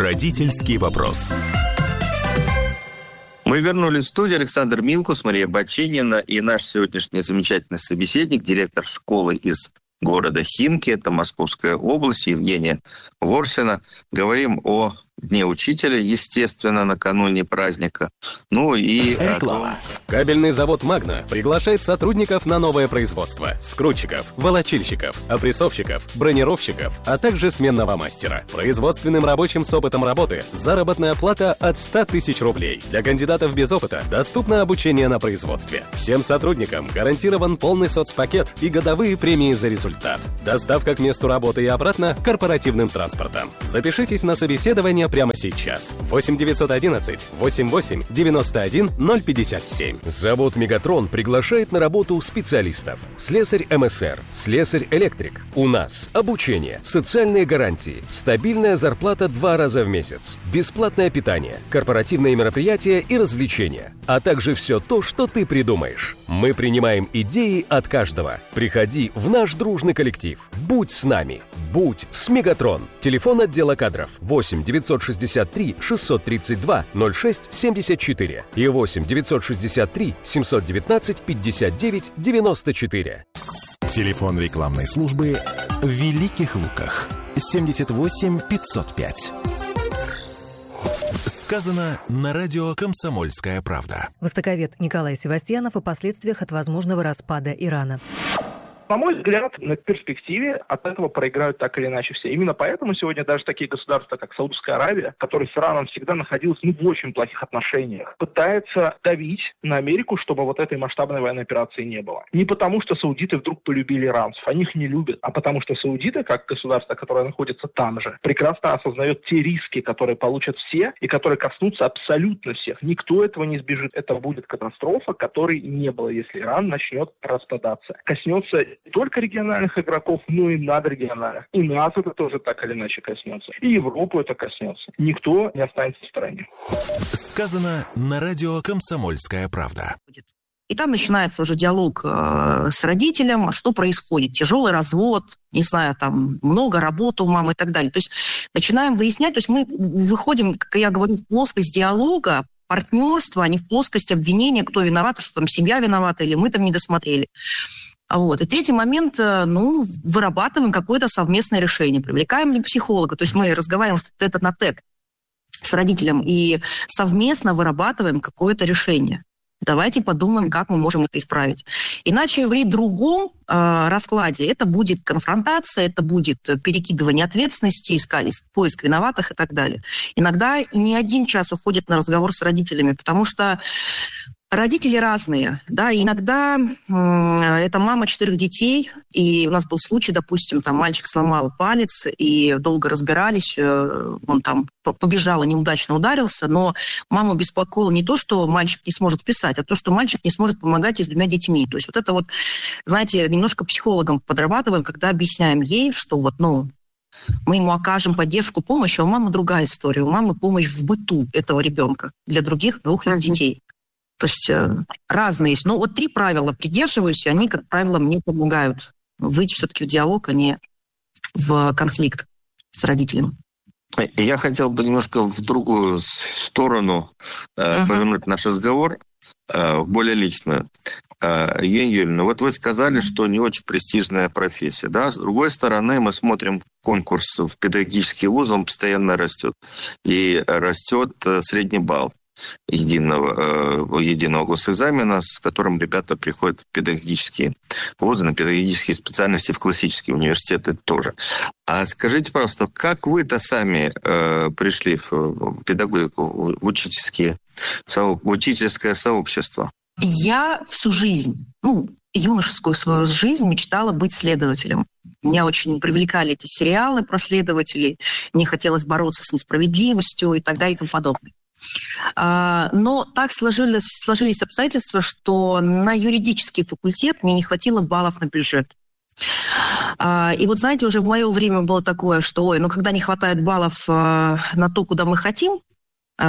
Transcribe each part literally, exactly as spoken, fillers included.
Родительский вопрос. Мы вернулись в студию. Александр Милкус, Мария Баченина и наш сегодняшний замечательный собеседник, директор школы из города Химки, это Московская область, Евгения Ворсина. Говорим о Дне учителя, естественно, накануне праздника. Ну и... Реклама. Кабельный завод «Магна» приглашает сотрудников на новое производство. Скрутчиков, волочильщиков, опрессовщиков, бронировщиков, а также сменного мастера. Производственным рабочим с опытом работы заработная плата от ста тысяч рублей. Для кандидатов без опыта доступно обучение на производстве. Всем сотрудникам гарантирован полный соцпакет и годовые премии за результат. Доставка к месту работы и обратно корпоративным транспортом. Запишитесь на собеседование прямо сейчас. восемь девятьсот одиннадцать восемьдесят восемь девяносто один ноль пятьдесят семь. Завод «Мегатрон» приглашает на работу специалистов. Слесарь эм эс эр, слесарь-электрик. У нас обучение, социальные гарантии, стабильная зарплата два раза в месяц, бесплатное питание, корпоративные мероприятия и развлечения, а также все то, что ты придумаешь. Мы принимаем идеи от каждого. Приходи в наш дружный коллектив. Будь с нами. Будь с «Мегатрон». Телефон отдела кадров восемь девятьсот шестьдесят три шестьсот тридцать два ноль шесть семьдесят четыре и восемь девятьсот шестьдесят три семьсот девятнадцать пятьдесят девять девяносто четыре. Телефон рекламной службы в Великих Луках. семьдесят восемь пятьсот пять. Сказано на радио «Комсомольская правда». Востоковед Николай Севастьянов о последствиях от возможного распада Ирана. На мой взгляд, на перспективе от этого проиграют так или иначе все. Именно поэтому сегодня даже такие государства, как Саудовская Аравия, которая с Ираном всегда находилась ну, в очень плохих отношениях, пытается давить на Америку, чтобы вот этой масштабной военной операции не было. Не потому, что саудиты вдруг полюбили иранцев, они их не любят, а потому что саудиты, как государство, которое находится там же, прекрасно осознает те риски, которые получат все и которые коснутся абсолютно всех. Никто этого не сбежит. Это будет катастрофа, которой не было, если Иран начнет распадаться. Коснется не только региональных игроков, но и надрегиональных. И нас это тоже так или иначе коснется. И Европу это коснется. Никто не останется в стороне. Сказано на радио «Комсомольская правда». И там начинается уже диалог э, с родителем, что происходит. Тяжелый развод, не знаю, там много работы у мамы и так далее. То есть начинаем выяснять, то есть мы выходим, как я говорю, в плоскость диалога, партнерства, а не в плоскость обвинения, кто виноват, что там семья виновата или мы там не досмотрели. Вот. И третий момент, ну, вырабатываем какое-то совместное решение, привлекаем ли психолога, то есть мы разговариваем тет на тет с родителем и совместно вырабатываем какое-то решение. Давайте подумаем, как мы можем это исправить. Иначе в другом э, раскладе это будет конфронтация, это будет перекидывание ответственности, искать поиск виноватых и так далее. Иногда не один час уходит на разговор с родителями, потому что родители разные, да, и иногда э, это мама четырех детей, и у нас был случай, допустим, там мальчик сломал палец, и долго разбирались, э, он там побежал и неудачно ударился, но маму беспокоило не то, что мальчик не сможет писать, а то, что мальчик не сможет помогать ей с двумя детьми. То есть вот это вот, знаете, немножко психологом подрабатываем, когда объясняем ей, что вот, ну, мы ему окажем поддержку, помощь, а у мамы другая история, у мамы помощь в быту этого ребенка для других двух mm-hmm. детей. То есть э, разные есть. Но вот три правила придерживаюсь, и они, как правило, мне помогают выйти все-таки в диалог, а не в конфликт с родителем. Я хотел бы немножко в другую сторону э, uh-huh. повернуть наш разговор, э, более личную. Э, Евгения Юрьевна, вот вы сказали, что не очень престижная профессия. Да? С другой стороны, мы смотрим конкурс в педагогический вуз, он постоянно растет. И растет средний балл единого, единого госэкзамена, с которым ребята приходят в педагогические вузы, на педагогические специальности, в классические университеты тоже. А скажите, пожалуйста, как вы-то сами э, пришли в педагогику, в, учительские, в учительское сообщество? Я всю жизнь, ну, юношескую свою жизнь мечтала быть следователем. Меня очень привлекали эти сериалы про следователей, мне хотелось бороться с несправедливостью и так далее и тому подобное. Но так сложились, сложились обстоятельства, что на юридический факультет мне не хватило баллов на бюджет. И вот, знаете, уже в мое время было такое, что, ой, ну когда не хватает баллов на то, куда мы хотим,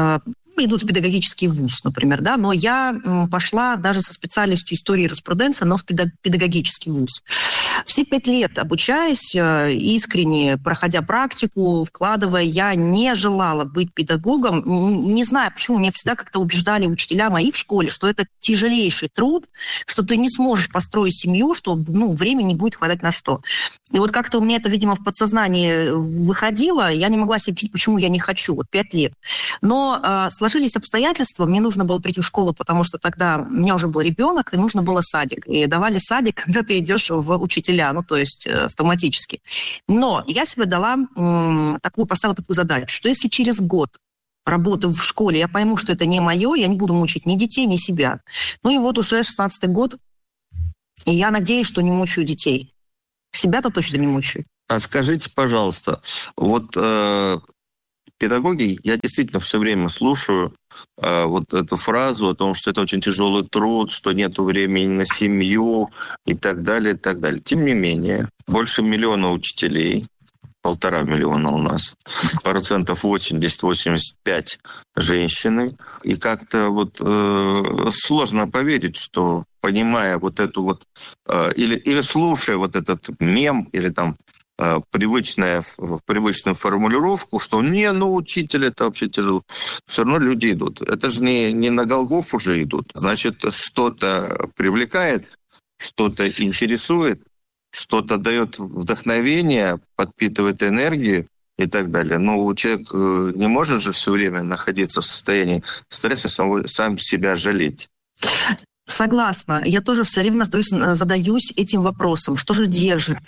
идут в педагогический вуз, например, да, но я пошла даже со специальностью истории и юриспруденции, но в педагогический вуз. Все пять лет обучаясь, искренне проходя практику, вкладывая, я не желала быть педагогом. Не знаю, почему меня всегда как-то убеждали учителя мои в школе, что это тяжелейший труд, что ты не сможешь построить семью, что ну, времени не будет хватать на что. И вот как-то у меня это, видимо, в подсознании выходило, я не могла себе объяснить, почему я не хочу, вот пять лет. Но э, сложились обстоятельства, мне нужно было прийти в школу, потому что тогда у меня уже был ребенок, и нужно было садик. И давали садик, когда ты идешь в учителя, ну, то есть э, автоматически. Но я себе дала э, такую, поставила такую задачу, что если через год работы в школе я пойму, что это не мое, я не буду мучить ни детей, ни себя. Ну и вот уже шестнадцатый год, и я надеюсь, что не мучаю детей. Себя-то точно не мучаю. А скажите, пожалуйста, вот э, педагоги, я действительно все время слушаю э, вот эту фразу о том, что это очень тяжелый труд, что нет времени на семью и так далее, и так далее. Тем не менее, больше миллиона учителей, полтора миллиона у нас, процентов восемьдесят-восемьдесят пять женщины, и как-то вот э, сложно поверить, что понимая вот эту вот, э, или, или слушая вот этот мем, или там э, привычная, привычную формулировку, что не, ну, учитель, это вообще тяжело. Все равно люди идут. Это же не, не на Голгофу уже идут. Значит, что-то привлекает, что-то интересует, что-то дает вдохновение, подпитывает энергию и так далее. Но человек не может же все время находиться в состоянии стресса, сам, сам себя жалеть. Согласна. Я тоже все время задаюсь, задаюсь этим вопросом. Что же держит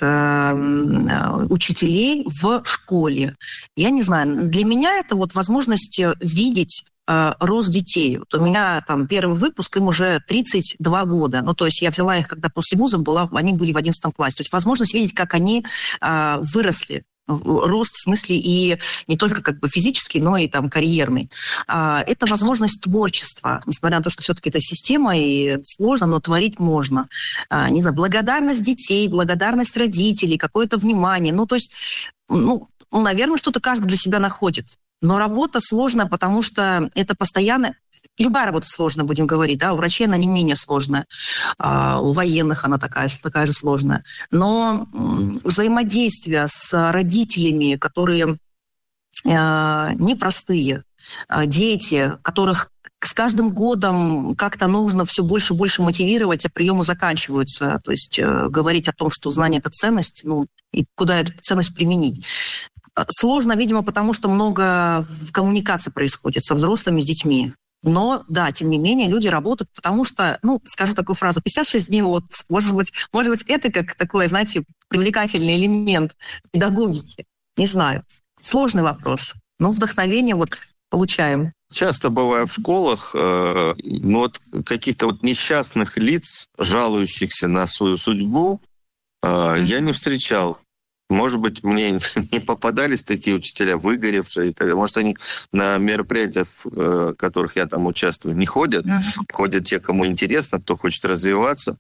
э, учителей в школе? Я не знаю. Для меня это вот возможность видеть э, рост детей. Вот у меня там первый выпуск, им уже тридцать два года. Ну, то есть я взяла их, когда после вуза была, они были в одиннадцатом классе. То есть возможность видеть, как они э, выросли. Рост в смысле и не только как бы физический, но и там карьерный. Это возможность творчества, несмотря на то, что все-таки это система и сложно, но творить можно. Не знаю, благодарность детей, благодарность родителей, какое-то внимание. Ну, то есть, ну, наверное, что-то каждый для себя находит. Но работа сложная, потому что это постоянно... Любая работа сложная, будем говорить, да, у врачей она не менее сложная, а у военных она такая, такая же сложная. Но взаимодействие с родителями, которые э, непростые, дети, которых с каждым годом как-то нужно все больше и больше мотивировать, а приемы заканчиваются. То есть э, говорить о том, что знание – это ценность, ну, и куда эту ценность применить. Сложно, видимо, потому что много в коммуникации происходит со взрослыми, с детьми. Но, да, тем не менее, люди работают, потому что, ну, скажу такую фразу, пятьдесят шесть дней отпуск. Может быть, может быть, это как такой, знаете, привлекательный элемент педагогики. Не знаю. Сложный вопрос. Но вдохновение вот получаем. Часто бываю в школах, э, ну, вот каких-то вот несчастных лиц, жалующихся на свою судьбу, э, mm-hmm. я не встречал. Может быть, мне не попадались такие учителя, выгоревшие. Может, они на мероприятиях, в которых я там участвую, не ходят. Uh-huh. Ходят те, кому интересно, кто хочет развиваться.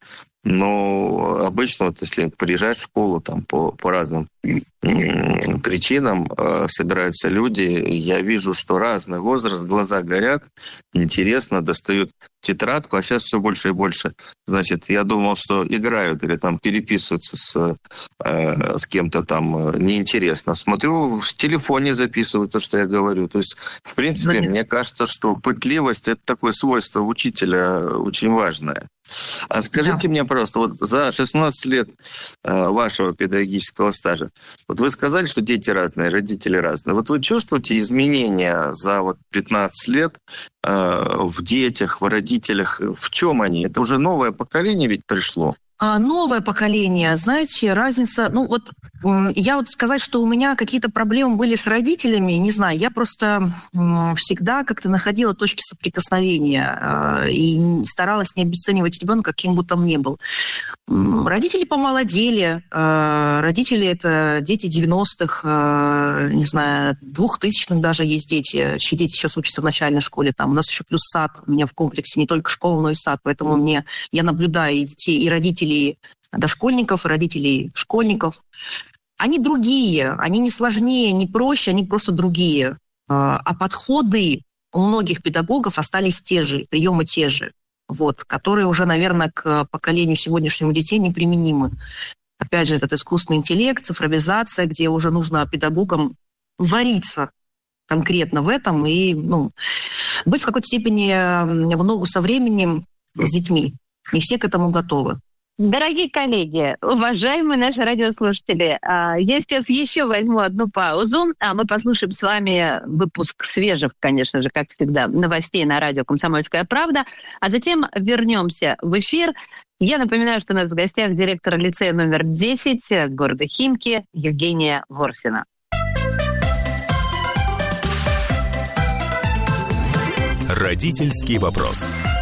Но обычно, вот если приезжаешь в школу там, по, по разным причинам, собираются люди, я вижу, что разный возраст, глаза горят, интересно, достают тетрадку, а сейчас все больше и больше. Значит, я думал, что играют или там переписываются с, э, с кем-то там неинтересно. Смотрю, в телефоне записывают то, что я говорю. То есть, в принципе, Занят. Мне кажется, что пытливость – это такое свойство учителя очень важное. А скажите да. мне, пожалуйста, вот за шестнадцать лет э, вашего педагогического стажа, вот вы сказали, что дети разные, родители разные. Вот вы чувствуете изменения за вот пятнадцать лет э, в детях, в родителях? В чем они? Это уже новое поколение ведь пришло? А новое поколение, знаете, разница... Ну вот я вот сказать, что у меня какие-то проблемы были с родителями, не знаю, я просто всегда как-то находила точки соприкосновения и старалась не обесценивать ребенка, каким бы там ни был. Родители помолодели, родители – это дети девяностых, не знаю, двухтысячных даже есть дети, чьи дети сейчас учатся в начальной школе, там у нас еще плюс сад, у меня в комплексе не только школа, но и сад, поэтому мне, я наблюдаю и детей, и родителей, дошкольников, родителей школьников. Они другие, они не сложнее, не проще, они просто другие. А подходы у многих педагогов остались те же, приемы те же, вот, которые уже, наверное, к поколению сегодняшнему детей неприменимы. Опять же, этот искусственный интеллект, цифровизация, где уже нужно педагогам вариться конкретно в этом и ну, быть в какой-то степени в ногу со временем с детьми. Не все к этому готовы. Дорогие коллеги, уважаемые наши радиослушатели, я сейчас еще возьму одну паузу, а мы послушаем с вами выпуск свежих, конечно же, как всегда, новостей на радио «Комсомольская правда», а затем вернемся в эфир. Я напоминаю, что у нас в гостях директор лицея номер десять города Химки Евгения Ворсина. Родительский вопрос.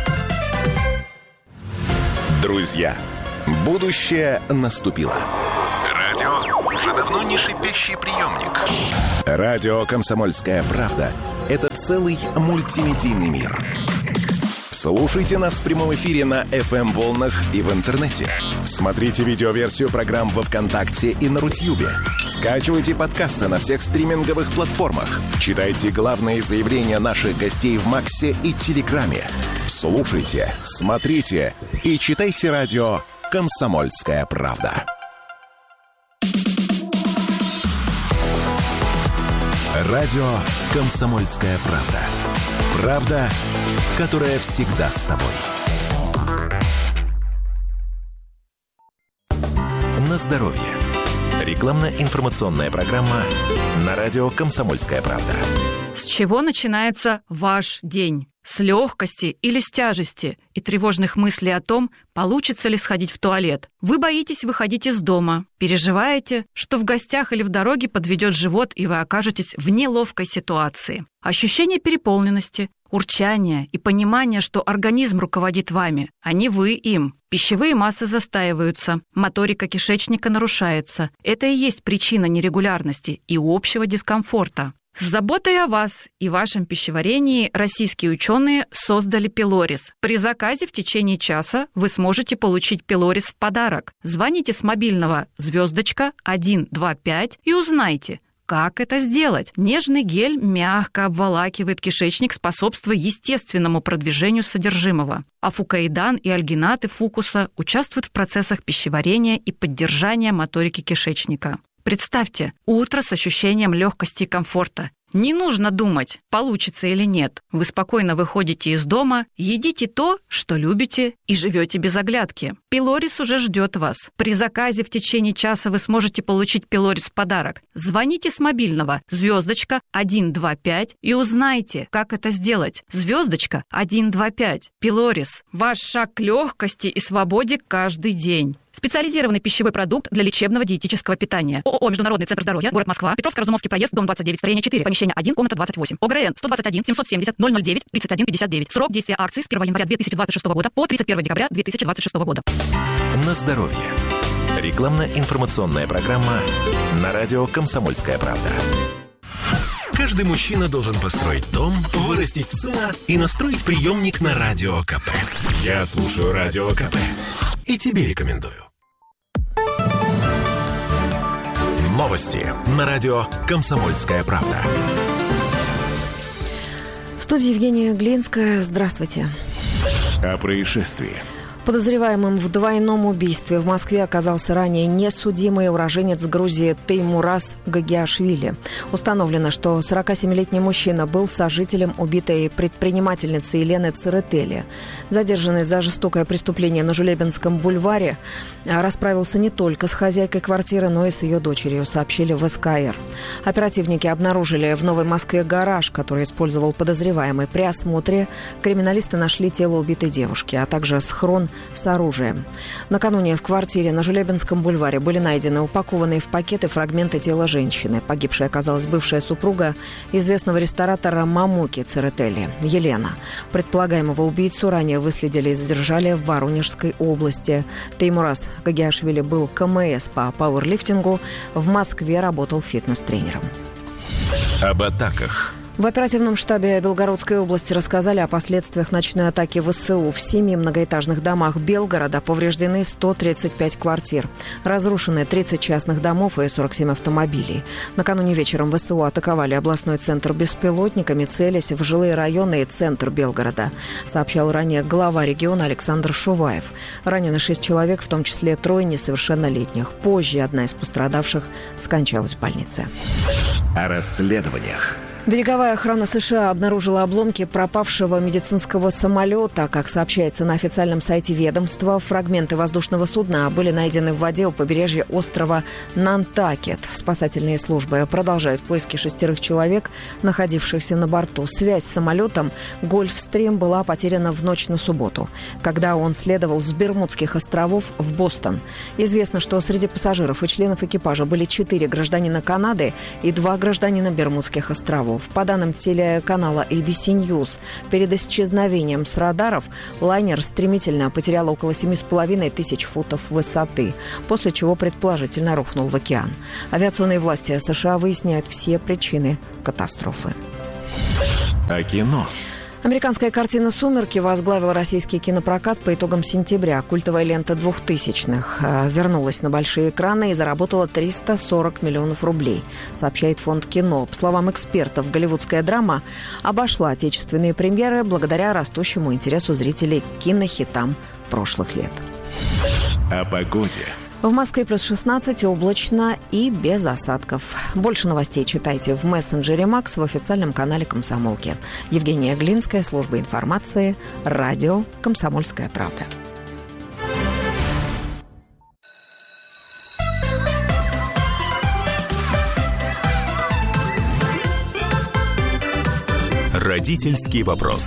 Друзья, будущее наступило. Радио уже давно не шипящий приемник. Радио «Комсомольская правда» — это целый мультимедийный мир. Слушайте нас в прямом эфире на эф эм-волнах и в интернете. Смотрите видеоверсию программ во ВКонтакте и на Рутьюбе. Скачивайте подкасты на всех стриминговых платформах. Читайте главные заявления наших гостей в Максе и Телеграме. Слушайте, смотрите и читайте радио «Комсомольская правда». Радио «Комсомольская правда». Правда, которая всегда с тобой. На здоровье. Рекламно-информационная программа на радио «Комсомольская правда». С чего начинается ваш день? С легкости или с тяжести и тревожных мыслей о том, получится ли сходить в туалет? Вы боитесь выходить из дома, переживаете, что в гостях или в дороге подведет живот, и вы окажетесь в неловкой ситуации. Ощущение переполненности, урчание и понимание, что организм руководит вами, а не вы им. Пищевые массы застаиваются, моторика кишечника нарушается. Это и есть причина нерегулярности и общего дискомфорта. С заботой о вас и вашем пищеварении российские ученые создали пилорис. При заказе в течение часа вы сможете получить пилорис в подарок. Звоните с мобильного звездочка один два пять и узнайте, как это сделать. Нежный гель мягко обволакивает кишечник, способствуя естественному продвижению содержимого. А фукоидан и альгинаты фукуса участвуют в процессах пищеварения и поддержания моторики кишечника. Представьте, утро с ощущением легкости и комфорта. Не нужно думать, получится или нет. Вы спокойно выходите из дома, едите то, что любите, и живете без оглядки. Пилорис уже ждет вас. При заказе в течение часа вы сможете получить пилорис в подарок. Звоните с мобильного звездочка один два пять и узнайте, как это сделать. Звездочка один два пять. Пилорис. Ваш шаг к легкости и свободе каждый день. Специализированный пищевой продукт для лечебного диетического питания. ООО «Международный центр здоровья», город Москва, Петровско-Разумовский проезд, дом двадцать девять, строение четыре, помещение один, комната двадцать восемь. ОГРН сто двадцать один семьсот семьдесят ноль ноль девять тридцать один пятьдесят девять. Срок действия акции с первого января две тысячи двадцать шестого года по тридцать первого декабря две тысячи двадцать шестого года. На здоровье. Рекламно-информационная программа на радио «Комсомольская правда». Каждый мужчина должен построить дом, вырастить сына и настроить приемник на Радио КП. Я слушаю Радио КП и тебе рекомендую. Новости на радио «Комсомольская правда». В студии Евгения Глинская. Здравствуйте. О происшествии. Подозреваемым в двойном убийстве в Москве оказался ранее несудимый уроженец Грузии Теймураз Гагиашвили. Установлено, что сорокасемилетний мужчина был сожителем убитой предпринимательницы Елены Церетели. Задержанный за жестокое преступление на Жулебинском бульваре расправился не только с хозяйкой квартиры, но и с ее дочерью, сообщили в эс ка эр. Оперативники обнаружили в Новой Москве гараж, который использовал подозреваемый. При осмотре криминалисты нашли тело убитой девушки, а также схрон с оружием. Накануне в квартире на Жулебинском бульваре были найдены упакованные в пакеты фрагменты тела женщины. Погибшая оказалась бывшая супруга известного ресторатора Мамуки Церетели, Елена. Предполагаемого убийцу ранее выследили и задержали в Воронежской области. Теймураз Гагиашвили был ка эм эс по пауэрлифтингу. В Москве работал фитнес-тренером. Об атаках, В оперативном штабе Белгородской области рассказали о последствиях ночной атаки ВСУ. В семи многоэтажных домах Белгорода повреждены сто тридцать пять квартир. Разрушены тридцать частных домов и сорок семь автомобилей. Накануне вечером ВСУ атаковали областной центр беспилотниками, целясь в жилые районы и центр Белгорода, сообщал ранее глава региона Александр Шуваев. Ранены шесть человек, в том числе трое несовершеннолетних. Позже одна из пострадавших скончалась в больнице. О расследованиях. Береговая охрана США обнаружила обломки пропавшего медицинского самолета. Как сообщается на официальном сайте ведомства, фрагменты воздушного судна были найдены в воде у побережья острова Нантакет. Спасательные службы продолжают поиски шестерых человек, находившихся на борту. Связь с самолетом «Гольфстрим» была потеряна в ночь на субботу, когда он следовал с Бермудских островов в Бостон. Известно, что среди пассажиров и членов экипажа были четыре гражданина Канады и два гражданина Бермудских островов. По данным телеканала эй би си News, перед исчезновением с радаров лайнер стремительно потерял около семи с половиной тысяч футов высоты, после чего предположительно рухнул в океан. Авиационные власти США выясняют все причины катастрофы. О кино. Американская картина «Сумерки» возглавила российский кинопрокат по итогам сентября. Культовая лента двухтысячных вернулась на большие экраны и заработала триста сорок миллионов рублей, сообщает фонд «Кино». По словам экспертов, голливудская драма обошла отечественные премьеры благодаря растущему интересу зрителей к кинохитам прошлых лет. О погоде. В Москве плюс шестнадцать, облачно и без осадков. Больше новостей читайте в мессенджере Макс в официальном канале «Комсомолки». Евгения Глинская, служба информации, радио «Комсомольская правда». Родительский вопрос.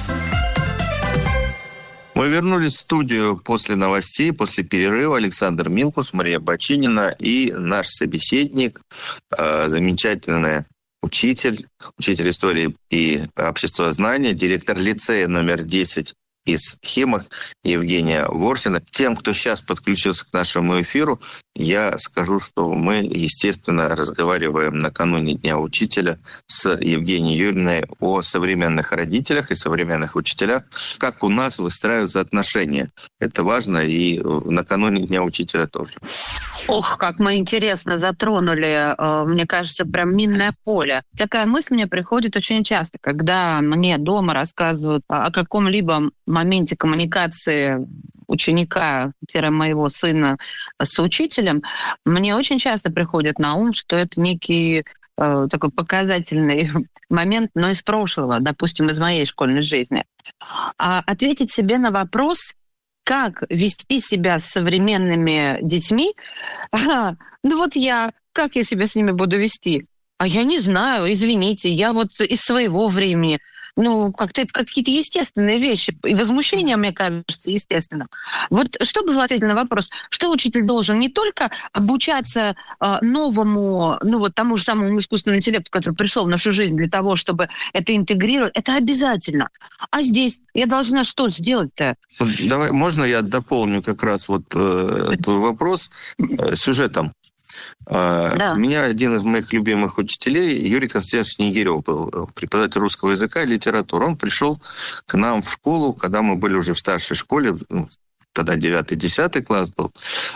Мы вернулись в студию после новостей, после перерыва. Александр Милкус, Мария Бочинина и наш собеседник, э, замечательный учитель, учитель истории и обществознания, директор лицея номер десять из Химок Евгения Ворсина. Тем, кто сейчас подключился к нашему эфиру, я скажу, что мы, естественно, разговариваем накануне Дня учителя с Евгенией Юрьевной о современных родителях и современных учителях, как у нас выстраиваются отношения. Это важно, и накануне Дня учителя тоже. Ох, как мы интересно затронули, мне кажется, прям минное поле. Такая мысль мне приходит очень часто, когда мне дома рассказывают о каком-либо моменте коммуникации ученика-моего сына с учителем. Мне очень часто приходит на ум, что это некий э, такой показательный момент, но из прошлого, допустим, из моей школьной жизни. А ответить себе на вопрос, как вести себя с современными детьми, ага, ну вот я, как я себя с ними буду вести? А я не знаю, извините, я вот из своего времени. Ну, как-то это какие-то естественные вещи. И возмущение, мне кажется, естественным. Вот что бы вы ответили на вопрос, что учитель должен не только обучаться э, новому, ну вот тому же самому искусственному интеллекту, который пришел в нашу жизнь для того, чтобы это интегрировать, это обязательно. А здесь я должна что сделать-то? Давай, можно я дополню как раз вот э, твой вопрос э, сюжетом? Да. У меня один из моих любимых учителей, Юрий Константинович Снегирев, был преподаватель русского языка и литературы. Он пришел к нам в школу, когда мы были уже в старшей школе, тогда девятый-десятый класс был,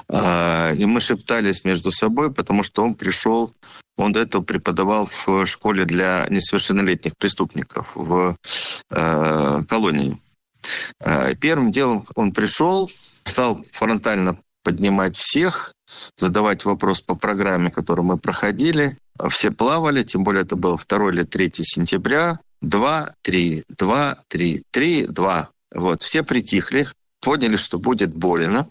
и мы шептались между собой, потому что он пришел, он до этого преподавал в школе для несовершеннолетних преступников в колонии. Первым делом он пришел, стал фронтально поднимать всех, задавать вопрос по программе, которую мы проходили. Все плавали, тем более это было второе или третье сентября. Два, три, два, три, три, два. Вот, все притихли, поняли, что будет больно.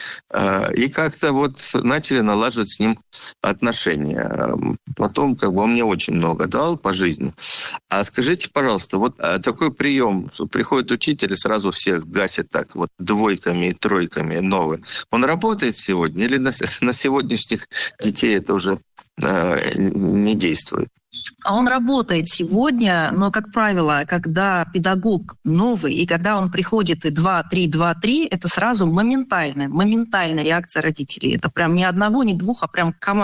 И как-то вот начали налаживать с ним отношения. Потом как бы он мне очень много дал по жизни. А скажите, пожалуйста, вот такой прием, что приходит учитель и сразу всех гасит так вот двойками и тройками новые. Он работает сегодня или на, на сегодняшних детей это уже э, не действует? Он работает сегодня, но, как правило, когда педагог новый, и когда он приходит и два, три, два, три, это сразу моментальная, моментальная реакция родителей. Это прям не одного, не двух, а прям команды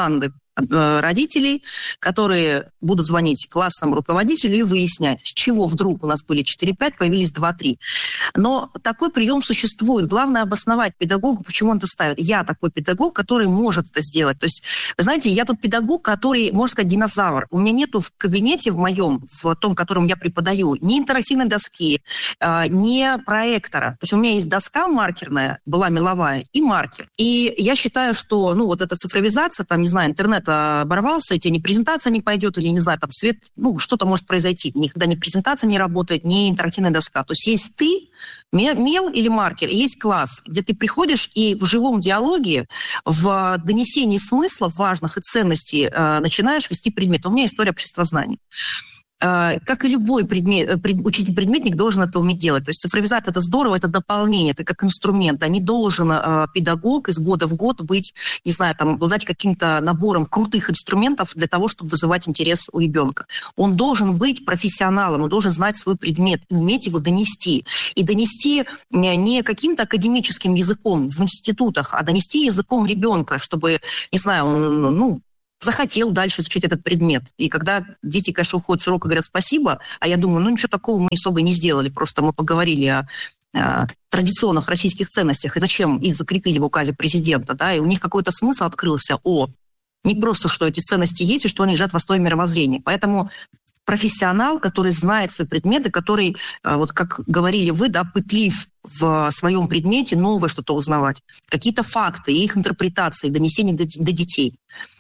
родителей, которые будут звонить классному руководителю и выяснять, с чего вдруг у нас были четыре-пять, появились два-три. Но такой прием существует. Главное обосновать педагогу, почему он это ставит. Я такой педагог, который может это сделать. То есть, вы знаете, я тот педагог, который, можно сказать, динозавр. У меня нету в кабинете в моем, в том, котором я преподаю, ни интерактивной доски, ни проектора. То есть у меня есть доска маркерная, была меловая, и маркер. И я считаю, что, ну, вот эта цифровизация, там, не знаю, интернет оборвался, и тебе ни презентация не пойдет, или, не знаю, там свет, ну, что-то может произойти. Никогда ни презентация не работает, ни интерактивная доска. То есть есть ты, мел или маркер, и есть класс, где ты приходишь и в живом диалоге, в донесении смыслов важных и ценностей э, начинаешь вести предмет. У меня история обществознания. Как и любой предмет, учитель-предметник должен это уметь делать. То есть цифровизация – это здорово, это дополнение, это как инструмент. А не должен э, педагог из года в год быть, не знаю, там, обладать каким-то набором крутых инструментов для того, чтобы вызывать интерес у ребенка. Он должен быть профессионалом, он должен знать свой предмет и уметь его донести. И донести не каким-то академическим языком в институтах, а донести языком ребенка, чтобы, не знаю, он, ну, захотел дальше изучить этот предмет. И когда дети, конечно, уходят с урока и говорят спасибо, а я думаю, ну ничего такого мы особо не сделали, просто мы поговорили о, о традиционных российских ценностях и зачем их закрепили в указе президента, да, и у них какой-то смысл открылся. О, не просто, что эти ценности есть и что они лежат в основе мировоззрения. Поэтому профессионал, который знает свои предметы, который, вот как говорили вы, да, пытлив в своем предмете новое что-то узнавать, какие-то факты, их интерпретации, донесения до, до детей.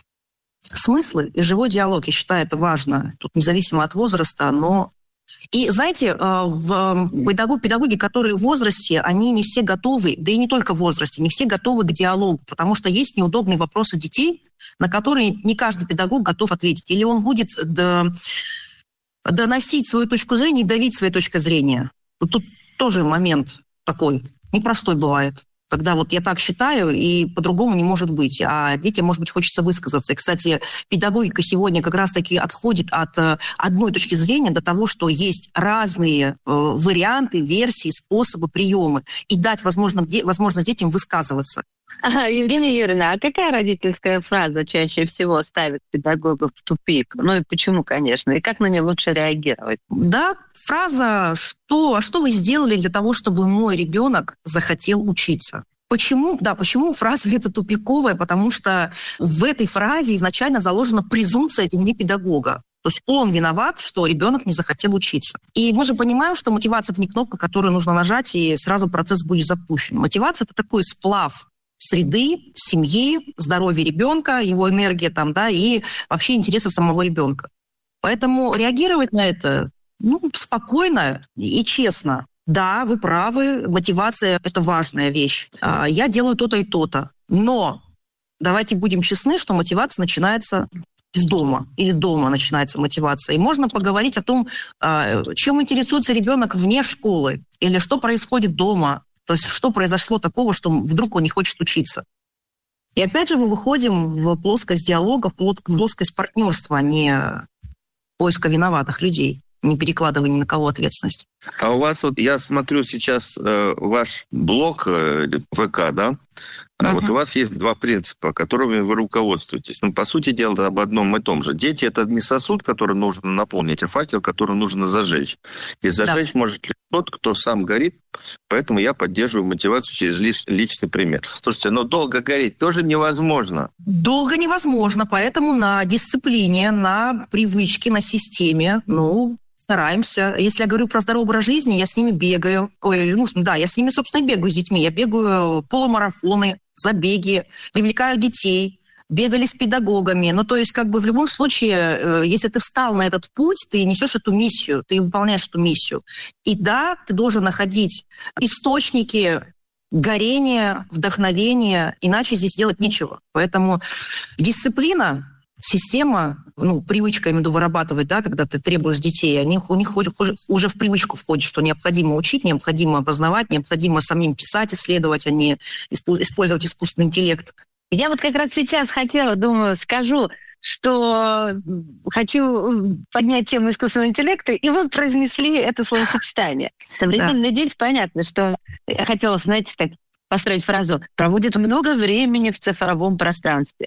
Смыслы и живой диалог, я считаю, это важно. Тут независимо от возраста, но... И, знаете, в педагог, педагоги, которые в возрасте, они не все готовы, да и не только в возрасте, не все готовы к диалогу, потому что есть неудобные вопросы детей, на которые не каждый педагог готов ответить. Или он будет доносить свою точку зрения и давить своей точкой зрения. Тут тоже момент такой непростой бывает. Когда вот я так считаю, и по-другому не может быть. А детям, может быть, хочется высказаться. И, кстати, педагогика сегодня как раз-таки отходит от одной точки зрения до того, что есть разные варианты, версии, способы, приемы. И дать возможность, возможность детям высказываться. Ага, Евгения Юрьевна, а какая родительская фраза чаще всего ставит педагогов в тупик? Ну и почему, конечно? И как на нее лучше реагировать? Да, фраза «что? А что вы сделали для того, чтобы мой ребенок захотел учиться?» Почему? Да, почему фраза эта тупиковая? Потому что в этой фразе изначально заложена презумпция вины педагога. То есть он виноват, что ребенок не захотел учиться. И мы же понимаем, что мотивация – это не кнопка, которую нужно нажать, и сразу процесс будет запущен. Мотивация – это такой сплав среды, семьи, здоровья ребенка, его энергия там, да, и вообще интересы самого ребенка. Поэтому реагировать на это, ну, спокойно и честно. Да, вы правы, мотивация – это важная вещь. Я делаю то-то и то-то. Но давайте будем честны, что мотивация начинается из дома, или дома начинается мотивация. И можно поговорить о том, чем интересуется ребенок вне школы, или что происходит дома. То есть что произошло такого, что вдруг он не хочет учиться. И опять же мы выходим в плоскость диалога, в плоскость партнерства, а не поиска виноватых людей, не перекладывая ни на кого ответственность. А у вас, вот я смотрю сейчас э, ваш блог э, ВК, да? Uh-huh. Вот у вас есть два принципа, которыми вы руководствуетесь. Ну, по сути дела, об одном и том же. Дети – это не сосуд, который нужно наполнить, а факел, который нужно зажечь. И зажечь да. может лишь тот, кто сам горит. Поэтому я поддерживаю мотивацию через лич, личный пример. Слушайте, но долго гореть тоже невозможно. Долго невозможно, поэтому на дисциплине, на привычке, на системе, ну... стараемся. Если я говорю про здоровый образ жизни, я с ними бегаю. Ой, ну, да, я с ними, собственно, бегаю с детьми. Я бегаю полумарафоны, забеги, привлекаю детей, бегали с педагогами. Ну, то есть, как бы в любом случае, если ты встал на этот путь, ты несешь эту миссию, ты выполняешь эту миссию. И да, ты должен находить источники горения, вдохновения, иначе здесь делать нечего. Поэтому дисциплина, система, ну, привычка, я имею в виду, вырабатывать, да, когда ты требуешь детей, они, у них уже в привычку входит, что необходимо учить, необходимо познавать, необходимо самим писать, исследовать, а не использовать искусственный интеллект. Я вот как раз сейчас хотела, думаю, скажу, что хочу поднять тему искусственного интеллекта, и вы произнесли это словосочетание. Современные дети, понятно, что я хотела, знаете, так построить фразу, проводят много времени в цифровом пространстве.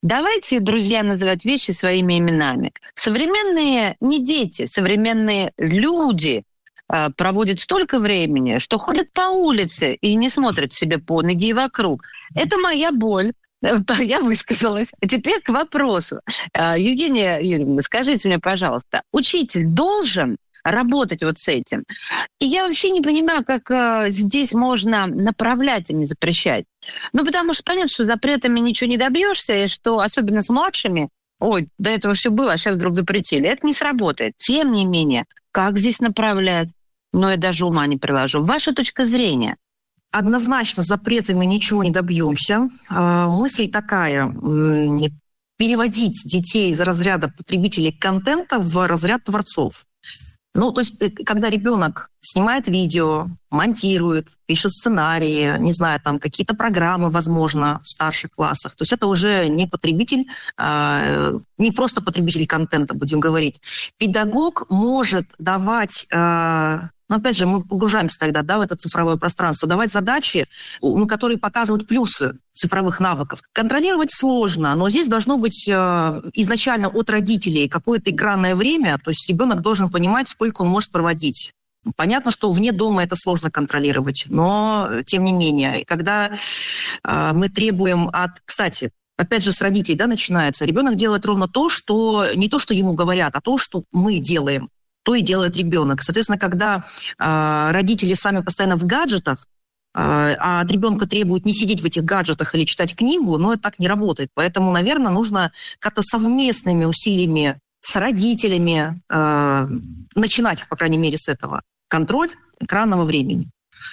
Давайте, друзья, называть вещи своими именами. Современные не дети, современные люди э, проводят столько времени, что ходят по улице и не смотрят себе под ноги и вокруг. Это моя боль. Я высказалась. А теперь к вопросу. Э, Евгения Юрьевна, скажите мне, пожалуйста, учитель должен работать вот с этим? И я вообще не понимаю, как э, здесь можно направлять, а не запрещать. Ну, потому что понятно, что запретами ничего не добьешься, и что особенно с младшими, ой, до этого все было, а сейчас вдруг запретили. Это не сработает. Тем не менее, как здесь направлять? Ну, я даже ума не приложу. Ваша точка зрения? Однозначно запретами ничего не добьемся. Э, мысль такая: э, переводить детей из разряда потребителей контента в разряд творцов. Ну, то есть, когда ребенок снимает видео, монтирует, пишет сценарии, не знаю, там какие-то программы, возможно, в старших классах, то есть это уже не потребитель, э, не просто потребитель контента, будем говорить. Педагог может давать, э, ну, опять же, мы погружаемся тогда, да, в это цифровое пространство, давать задачи, ну, которые показывают плюсы цифровых навыков. Контролировать сложно, но здесь должно быть э, изначально от родителей какое-то экранное время, то есть ребенок должен понимать, сколько он может проводить. Понятно, что вне дома это сложно контролировать, но тем не менее, когда э, мы требуем от... Кстати, опять же, с родителей, да, начинается. Ребенок делает ровно то, что... Не то, что ему говорят, а то, что мы делаем. То и делает ребенок. Соответственно, когда э, родители сами постоянно в гаджетах, э, а от ребенка требуют не сидеть в этих гаджетах или читать книгу, но это так не работает. Поэтому, наверное, нужно как-то совместными усилиями с родителями э, начинать, по крайней мере, с этого. Контроль экранного времени.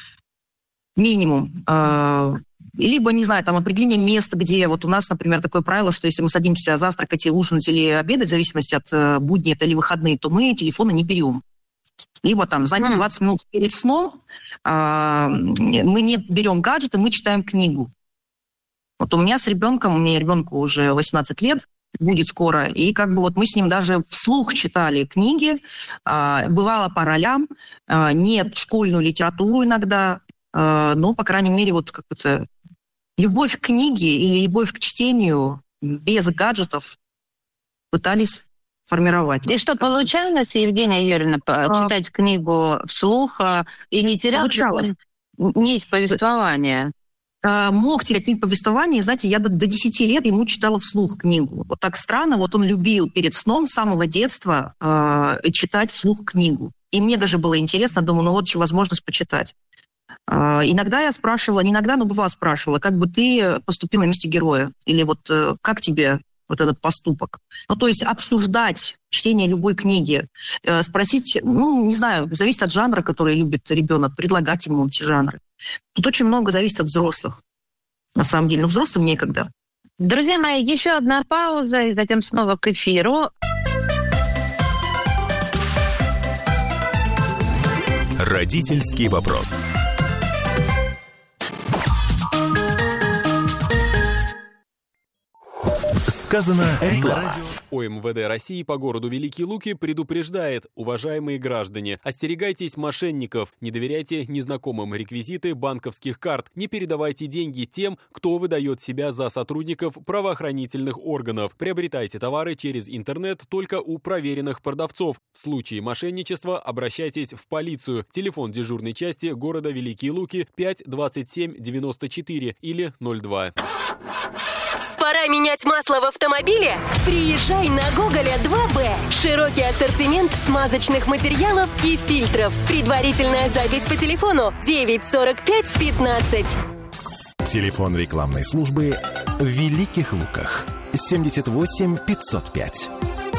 Минимум. Э, либо, не знаю, там определение места, где вот у нас, например, такое правило, что если мы садимся завтракать, ужинать или обедать, в зависимости от будней это или выходные, то мы телефоны не берем. Либо там за двадцать минут перед сном э, мы не берем гаджеты, мы читаем книгу. Вот у меня с ребенком, у меня ребенку уже восемнадцать лет, будет скоро, и как бы вот мы с ним даже вслух читали книги, э, бывало по ролям, э, нет школьную литературу иногда, э, но, по крайней мере, вот как-то любовь к книге или любовь к чтению без гаджетов пытались формировать. И что, получалось, Евгения Юрьевна, а... читать книгу вслух и не терял нить повествования? Мог терять нить повествования. Знаете, я до, до десяти лет ему читала вслух книгу. Вот так странно, вот он любил перед сном с самого детства э, читать вслух книгу. И мне даже было интересно, думаю, ну вот еще возможность почитать. Иногда я спрашивала, не иногда, но бывало спрашивала, как бы ты поступил на месте героя? Или вот как тебе вот этот поступок? Ну, то есть обсуждать чтение любой книги, спросить, ну, не знаю, зависит от жанра, который любит ребенок, предлагать ему эти жанры. Тут очень много зависит от взрослых, на самом деле. Но взрослым некогда. Друзья мои, еще одна пауза, и затем снова к эфиру. Родительский вопрос. Сказано реклама. ОМВД России по городу Великие Луки предупреждает: уважаемые граждане, остерегайтесь мошенников, не доверяйте незнакомым реквизиты банковских карт, не передавайте деньги тем, кто выдает себя за сотрудников правоохранительных органов. Приобретайте товары через интернет только у проверенных продавцов. В случае мошенничества обращайтесь в полицию. Телефон дежурной части города Великие Луки пять двадцать семь девяносто четыре или ноль два. Пора менять масло в автомобиле? Приезжай на Гоголя два бэ. Широкий ассортимент смазочных материалов и фильтров. Предварительная запись по телефону девять сорок пять пятнадцать. Телефон рекламной службы в Великих Луках семьдесят восемь пятьсот пять.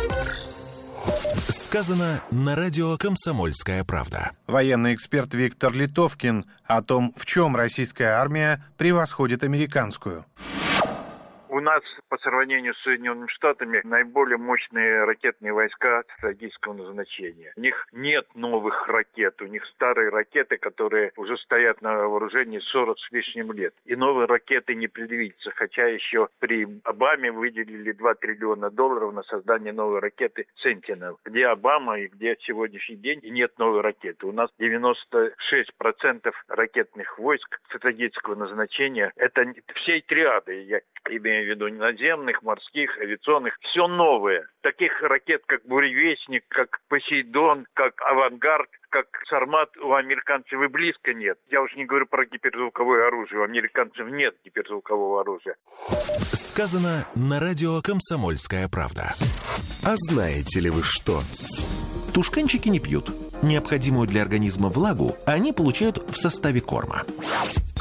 Сказано на радио «Комсомольская правда». Военный эксперт Виктор Литовкин о том, в чем российская армия превосходит американскую. У нас по сравнению с Соединенными Штатами наиболее мощные ракетные войска стратегического назначения. У них нет новых ракет, у них старые ракеты, которые уже стоят на вооружении сорок с лишним лет. И новые ракеты не предвидится, хотя еще при Обаме выделили два триллиона долларов на создание новой ракеты «Сентинел». Где Обама и где сегодняшний день и нет новой ракеты. У нас девяносто шесть процентов ракетных войск стратегического назначения. Это всей триады. Я имею в виду наземных, морских, авиационных, все новое. Таких ракет, как «Буревестник», как «Посейдон», как «Авангард», как «Сармат» у американцев и близко нет. Я уж не говорю про гиперзвуковое оружие. У американцев нет гиперзвукового оружия. Сказано на радио «Комсомольская правда». А знаете ли вы что? Тушканчики не пьют. Необходимую для организма влагу они получают в составе корма.